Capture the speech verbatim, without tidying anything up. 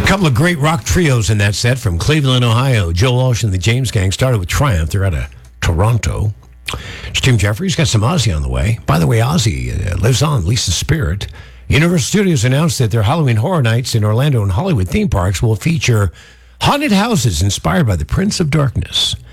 couple of great rock trios in that set from Cleveland, Ohio. Joe Walsh and the James Gang started with Triumph. They're out of Toronto. It's Tim Jeffries. Got some Ozzy on the way. By the way, Ozzy uh, lives on, Lisa's spirit. Universal Studios announced that their Halloween Horror Nights in Orlando and Hollywood theme parks will feature haunted houses inspired by the Prince of Darkness.